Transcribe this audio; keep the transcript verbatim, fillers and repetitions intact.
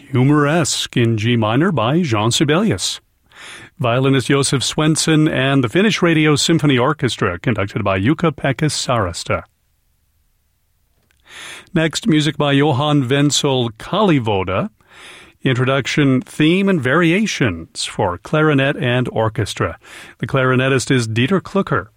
Humoresque in G minor by Jean Sibelius. Violinist Josef Svensson and the Finnish Radio Symphony Orchestra, conducted by Jukka-Pekka Sarasta. Next, music by Johann Wenzel Kalivoda. Introduction, theme, and variations for clarinet and orchestra. The clarinetist is Dieter Klucker.